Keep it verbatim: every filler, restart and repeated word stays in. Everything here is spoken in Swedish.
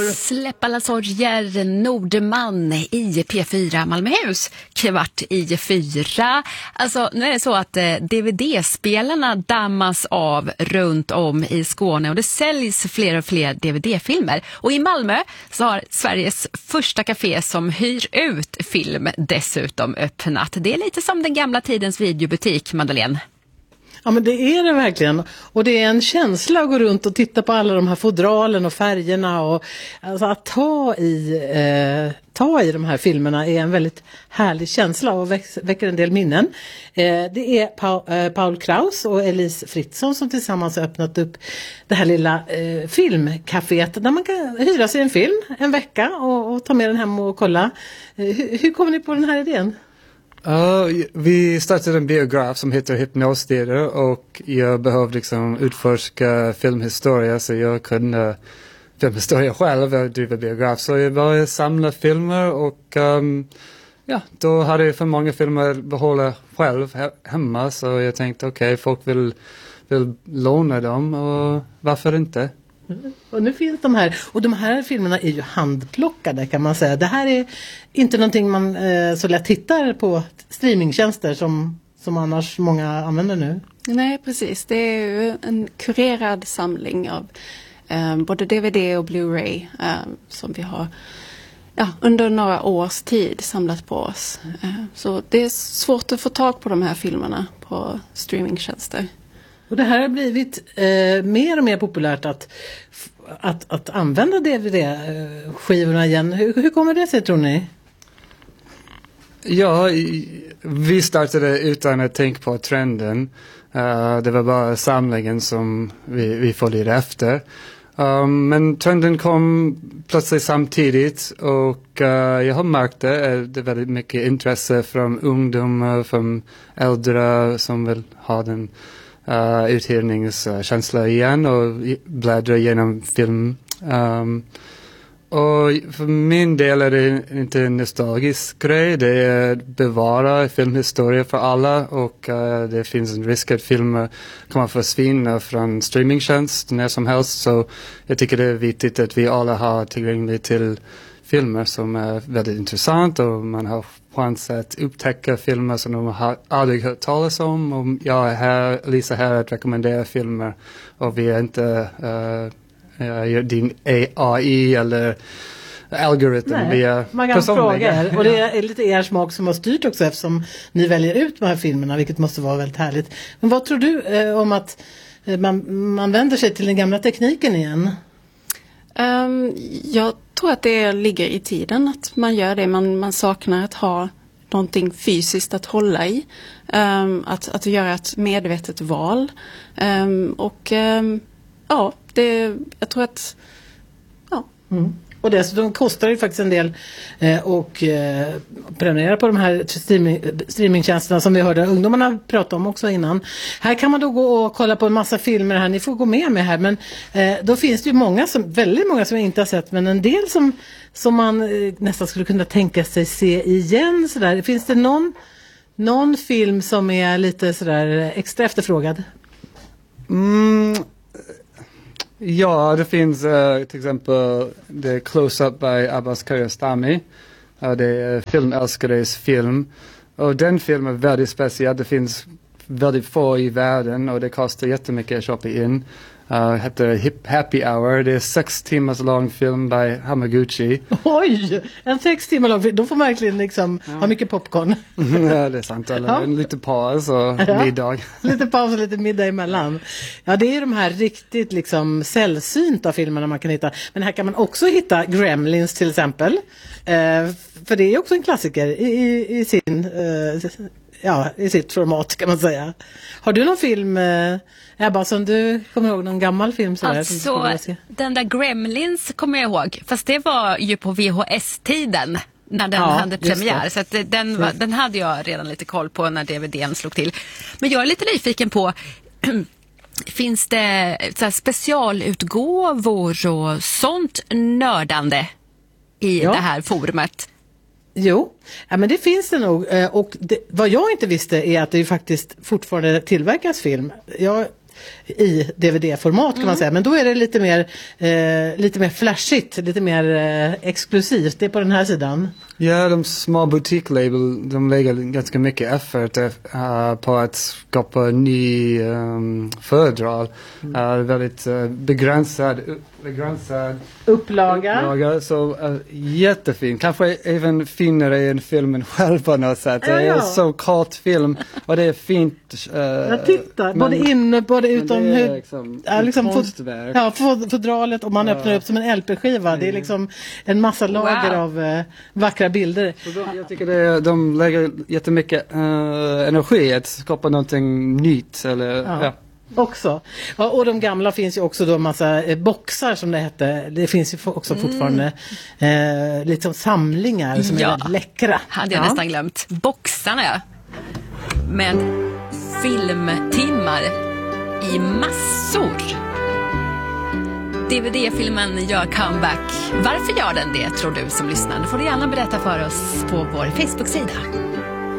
Släpp alla sorger, Nordeman i P fyra Malmöhus, kvart i fyra. Alltså nu är det så att eh, D V D-spelarna dammas av runt om i Skåne och det säljs fler och fler D V D-filmer. Och i Malmö så har Sveriges första café som hyr ut film dessutom öppnat. Det är lite som den gamla tidens videobutik, Madeleine. Ja, men det är det verkligen. Och det är en känsla att gå runt och titta på alla de här fodralen och färgerna. Och, alltså att ta i, eh, ta i de här filmerna är en väldigt härlig känsla och väx, väcker en del minnen. Eh, det är pa, eh, Paul Kraus och Elise Fritzson som tillsammans har öppnat upp det här lilla eh, filmcaféet där man kan hyra sig en film en vecka och, och ta med den hem och kolla. Eh, hur, hur kommer ni på den här idén? Uh, vi startade en biograf som heter Hypnostheater och jag behövde liksom utforska filmhistoria så jag kunde filmhistoria själv och driva biograf. Så jag började samla filmer och um, ja, då hade jag för många filmer att behålla själv he- hemma så jag tänkte okej, okay, folk vill, vill låna dem och varför inte? Och nu finns de här, och de här filmerna är ju handplockade kan man säga. Det här är inte någonting man eh, så lätt hittar på streamingtjänster som, som annars många använder nu. Nej, precis. Det är ju en kurerad samling av eh, både D V D och Blu-ray eh, som vi har ja, under några års tid samlat på oss. Eh, så det är svårt att få tag på de här filmerna på streamingtjänster. Och det här har blivit eh, mer och mer populärt att, att, att använda D V D-skivorna igen. Hur, hur kommer det sig tror ni? Ja, vi startade utan att tänka på trenden. Uh, det var bara samlingen som vi, vi följde efter. Um, men trenden kom plötsligt samtidigt och uh, jag har märkt det. Det är väldigt mycket intresse från ungdomar, från äldre som vill ha den Uh, uthyrningskänsla igen och bläddra genom film. Um, och för min del är det inte en nostalgisk grej. Det är att bevara filmhistoria för alla och uh, det finns en risk att filmer kommer att försvinna från streamingtjänst när som helst. Så jag tycker det är viktigt att vi alla har tillgång till filmer som är väldigt intressant och man har chans att upptäcka filmer som de har aldrig hört talas om. Och jag är här, Lisa här att rekommendera filmer och vi är inte uh, uh, din A I eller algoritm. Nej, vi är man kan fråga er. Och det är lite er smak som har styrt också eftersom ni väljer ut de här filmerna, vilket måste vara väldigt härligt. Men vad tror du eh, om att eh, man, man vänder sig till den gamla tekniken igen? Um, jag tror att det ligger i tiden att man gör det. Man, man saknar att ha någonting fysiskt att hålla i. Um, att, att göra ett medvetet val. Um, och um, ja, det, jag tror att ja. Mm. Och dessutom kostar det faktiskt en del eh, och eh, prenumerera på de här streaming, streamingtjänsterna som vi hörde ungdomarna prata om också innan. Här kan man då gå och kolla på en massa filmer här. Ni får gå med mig här. Men eh, då finns det ju många som, väldigt många som jag inte har sett. Men en del som, som man eh, nästan skulle kunna tänka sig se igen. Sådär. Finns det någon, någon film som är lite sådär extra efterfrågad? Mm. Ja, det finns uh, till exempel The Close-Up by Abbas Kiarostami. Uh, det är filmälskares film. Och den filmen är väldigt speciell. Det finns väldigt få i världen och det kostar jättemycket att köpa in. Uh, heter Hip Happy Hour. Det är sex timmars lång film by Hamaguchi. Oj, en sex timmar lång film. Då får man verkligen liksom ja. ha mycket popcorn. Ja, det är sant. Eller ja. en lite paus och ja. middag. Lite paus och lite middag emellan. Ja, det är de här riktigt liksom sällsynta filmerna man kan hitta. Men här kan man också hitta Gremlins till exempel. Eh, för det är också en klassiker i, i, i sin... Eh, ja, i sitt format kan man säga. Har du någon film, eh, Ebba, som du kommer ihåg, någon gammal film? Sådär, alltså, som den där Gremlins kommer jag ihåg. Fast det var ju på V H S-tiden när den ja, hade premiär. Så att den, var, den hade jag redan lite koll på när D V D:n slog till. Men jag är lite nyfiken på... finns det så här specialutgåvor och sånt nördande i ja. det här forumet? Jo, ja, men det finns det nog. Och det, vad jag inte visste är att det ju faktiskt fortfarande tillverkas film. Jag i D V D-format kan mm. man säga. Men då är det lite mer, eh, lite mer flashigt, lite mer eh, exklusivt. Det är på den här sidan. Ja, de små butiklabel, de lägger ganska mycket effort uh, på att skapa ny um, föredrag. Mm. Uh, väldigt uh, begränsad, begränsad upplaga. upplaga. Så uh, jättefin. Kanske även finare än filmen själv på något sätt. Ja, det är ja. så kort film och det är fint. Uh, Jag tittar, både inne, både utomhus. Liksom, ja, liksom konstverk. Ja, fodralet och man ja. öppnar upp som en L P-skiva. Mm. Det är liksom en massa lager wow. av uh, vackra bilder. De, jag tycker det, de lägger jättemycket uh, energi att skapa någonting nytt. Eller, ja. Ja. Också. Ja, och de gamla finns ju också då en massa eh, boxar som det hette. Det finns ju också mm. fortfarande eh, lite som samlingar som ja. är väldigt läckra. Hade jag ja. nästan glömt. Boxarna med filmtimmar i massor. D V D-filmen gör comeback. Varför gör den det, tror du som lyssnar? Det får du gärna berätta för oss på vår Facebook-sida.